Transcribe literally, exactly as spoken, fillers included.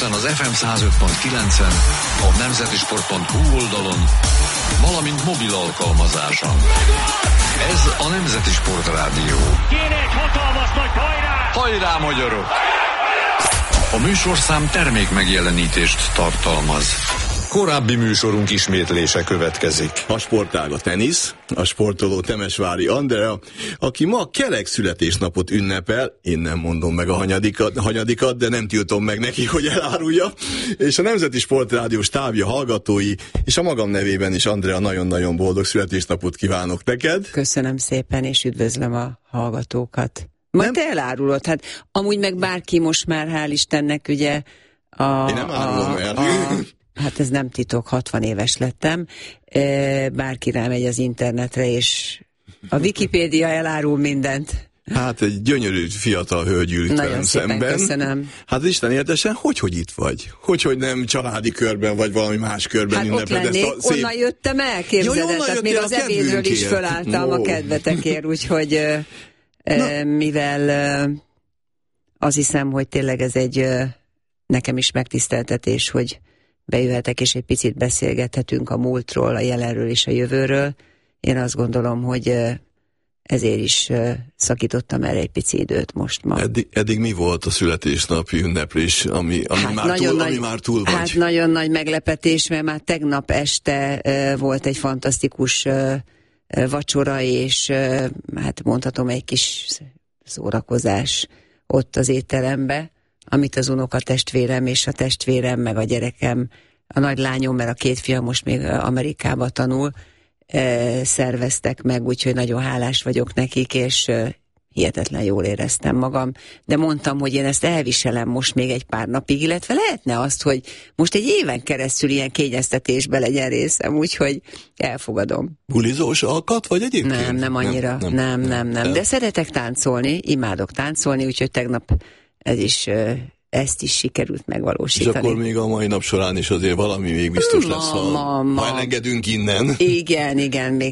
Budapesten az ef em száz öt pont kilencen, a nemzetisport pont hu oldalon, valamint mobil alkalmazáson. Ez a Nemzeti Sport Rádió. Kéne egy hatalmas nagy hajrá! Hajrá, magyarok! A műsorszám termék megjelenítést tartalmaz. Korábbi műsorunk ismétlése következik. A sportág a tenisz, a sportoló Temesvári Andrea, aki ma kerek születésnapot ünnepel, én nem mondom meg a hanyadikat, hanyadikat, de nem tiltom meg neki, hogy elárulja, és a Nemzeti Sportrádió stábja hallgatói, és a magam nevében is, Andrea, nagyon-nagyon boldog születésnapot kívánok neked. Köszönöm szépen, és üdvözlöm a hallgatókat. Majd nem? Te elárulod, hát amúgy meg bárki most már, hál' Istennek, ugye a... Én nem árulom el. A, hát ez nem titok, hatvan éves lettem. Bárki rámegy az internetre, és a Wikipédia elárul mindent. Hát egy gyönyörű fiatal hölgy ült velem szemben. Nagyon szépen köszönöm. Hát Isten éltesen, hogy, hogy itt vagy? Hogy, hogy nem családi körben, vagy valami más körben hát ünneped ezt a szép... onnan jöttem el, képzeld, tehát még az ebédről is fölálltam no. a kedvetekért, úgyhogy no. mivel azt hiszem, hogy tényleg ez egy nekem is megtiszteltetés, hogy bejöhetek, és egy picit beszélgethetünk a múltról, a jelenről és a jövőről. Én azt gondolom, hogy ezért is szakítottam el egy pici időt most ma. Eddig, eddig mi volt a születésnapi ünneplés, ami, ami, hát már, túl, nagy, ami már túl vagy? Hát nagyon nagy meglepetés, mert már tegnap este volt egy fantasztikus vacsora, és hát mondhatom egy kis szórakozás ott az étterembe, amit az unokatestvérem és a testvérem, meg a gyerekem, a nagylányom, mert a két fiam most még Amerikába tanul, szerveztek meg, úgyhogy nagyon hálás vagyok nekik, és hihetetlen jól éreztem magam. De mondtam, hogy én ezt elviselem most még egy pár napig, illetve lehetne azt, hogy most egy éven keresztül ilyen kényeztetésbe legyen részem, úgyhogy elfogadom. Bulizós alkat, vagy egyébként? Nem, nem annyira, nem, nem, nem. nem, nem. De szeretek táncolni, imádok táncolni, úgyhogy tegnap ez is, ezt is sikerült megvalósítani. És akkor még a mai nap során is azért valami még biztos lesz, ha, ha elengedünk innen. Igen, igen, még